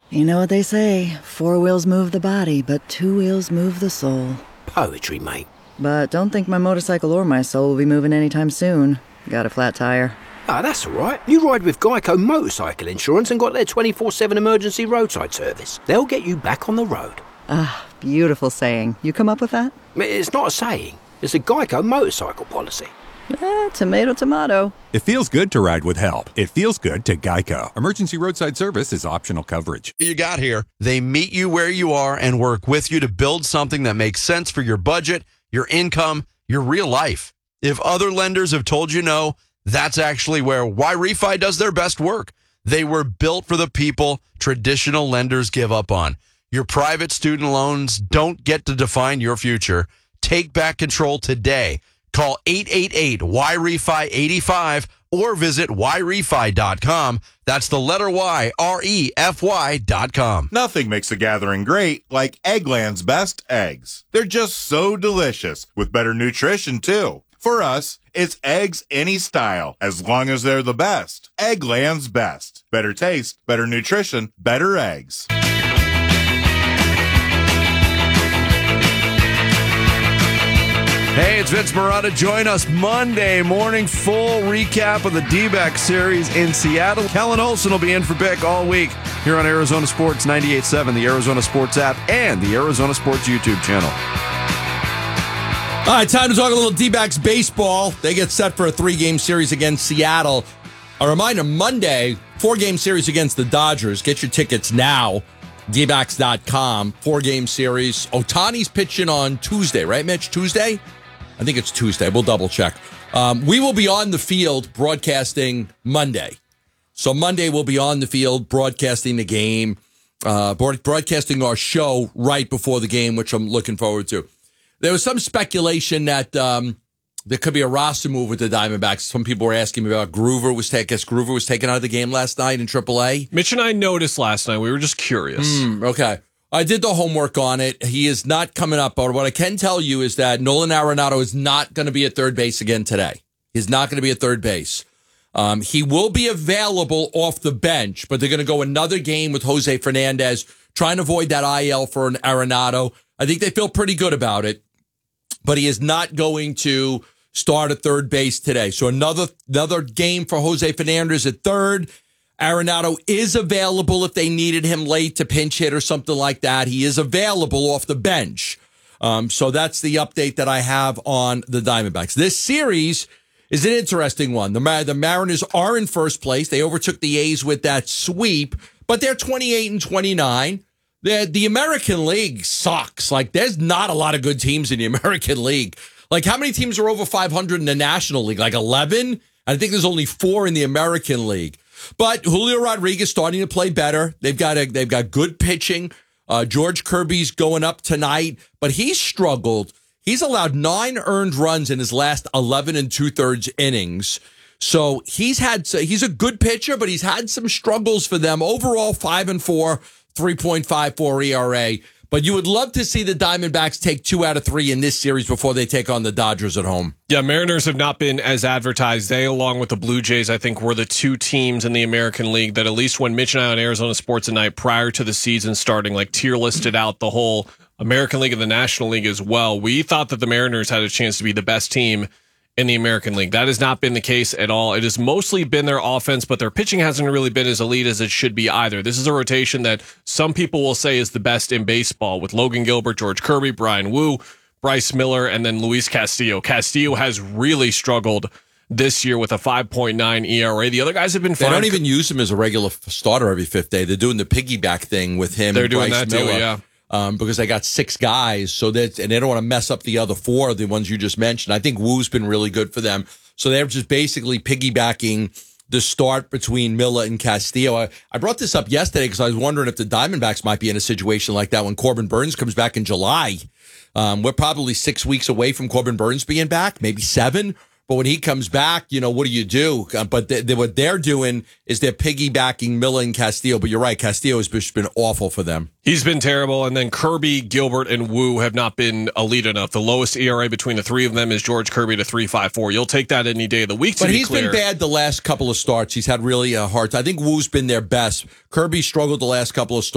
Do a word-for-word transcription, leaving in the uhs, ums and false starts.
You know what they say, four wheels move the body, but two wheels move the soul. Poetry, mate. But don't think my motorcycle or my soul will be moving anytime soon. Got a flat tire. Ah, that's all right. You ride with Geico Motorcycle Insurance and got their twenty-four seven emergency roadside service. They'll get you back on the road. Ah, beautiful saying. You come up with that? It's not a saying. It's a Geico motorcycle policy. Eh, tomato, tomato. It feels good to ride with help. It feels good to Geico. Emergency roadside service is optional coverage. You got here. They meet you where you are and work with you to build something that makes sense for your budget, your income, your real life. If other lenders have told you no, that's actually where Y-Refi does their best work. They were built for the people traditional lenders give up on. Your private student loans don't get to define your future. Take back control today. Call eight eight eight Y R E F I eight five or visit Y refi dot com. That's the letter Y, R E F Y dot com. Nothing makes a gathering great like Eggland's best eggs. They're just so delicious, with better nutrition, too. For us, it's eggs any style, as long as they're the best. Eggland's best. Better taste, better nutrition, better eggs. Hey, it's Vince Marotta. Join us Monday morning. Full recap of the D-backs series in Seattle. Kellen Olson will be in for Bick all week here on Arizona Sports ninety-eight point seven, the Arizona Sports app, and the Arizona Sports YouTube channel. All right, time to talk a little D-backs baseball. They get set for a three-game series against Seattle. A reminder, Monday, four-game series against the Dodgers. Get your tickets now. D backs dot com, four-game series. Ohtani's pitching on Tuesday, right, Mitch? Tuesday? I think it's Tuesday. We'll double check. Um, we will be on the field broadcasting Monday. So Monday we'll be on the field broadcasting the game, uh, broadcasting our show right before the game, which I'm looking forward to. There was some speculation that um, there could be a roster move with the Diamondbacks. Some people were asking me about Groover was taken. I guess Groover was taken out of the game last night in triple A. Mitch and I noticed last night. We were just curious. Mm, okay. I did the homework on it. He is not coming up. But what I can tell you is that Nolan Arenado is not going to be at third base again today. He's not going to be at third base. Um, he will be available off the bench, but they're going to go another game with Jose Fernandez, trying to avoid that I L for an Arenado. I think they feel pretty good about it, but he is not going to start at third base today. So another another game for Jose Fernandez at third. Arenado is available if they needed him late to pinch hit or something like that. He is available off the bench. Um, so that's the update that I have on the Diamondbacks. This series is an interesting one. The, the Mariners are in first place. They overtook the A's with that sweep, but they're twenty-eight and twenty-nine. The, the American League sucks. Like, there's not a lot of good teams in the American League. Like, how many teams are over five hundred in the National League? Like eleven? I think there's only four in the American League. But Julio Rodriguez starting to play better. They've got a, they've got good pitching. Uh, George Kirby's going up tonight, but he's struggled. He's allowed nine earned runs in his last eleven and two thirds innings. So he's had he's a good pitcher, but he's had some struggles for them. Overall, five and four, three point five four E R A. But you would love to see the Diamondbacks take two out of three in this series before they take on the Dodgers at home. Yeah, Mariners have not been as advertised. They, along with the Blue Jays, I think were the two teams in the American League that at least when Mitch and I on Arizona Sports at Night prior to the season starting, like tier listed out the whole American League and the National League as well. We thought that the Mariners had a chance to be the best team in the American League. That has not been the case at all. It has mostly been their offense, but their pitching hasn't really been as elite as it should be either. This is a rotation that some people will say is the best in baseball with Logan Gilbert, George Kirby, Brian Wu, Bryce Miller, and then Luis Castillo. Castillo has really struggled this year with a five point nine E R A. The other guys have been fine. They don't even use him as a regular starter every fifth day. They're doing the piggyback thing with him. They're and doing Bryce that Miller. too, yeah. Um, because they got six guys, so that and they don't want to mess up the other four, the ones you just mentioned. I think Wu's been really good for them. So they're just basically piggybacking the start between Miller and Castillo. I, I brought this up yesterday because I was wondering if the Diamondbacks might be in a situation like that when Corbin Burns comes back in July. Um, we're probably six weeks away from Corbin Burns being back, maybe seven. But when he comes back, you know, what do you do? Uh, but they, they, what they're doing is they're piggybacking Miller and Castillo. But you're right, Castillo has been awful for them. He's been terrible. And then Kirby, Gilbert, and Wu have not been elite enough. The lowest E R A between the three of them is George Kirby to three point five four. You'll take that any day of the week, to But be he's clear. been bad the last couple of starts. He's had really a hard time. I think Wu's been their best. Kirby struggled the last couple of starts.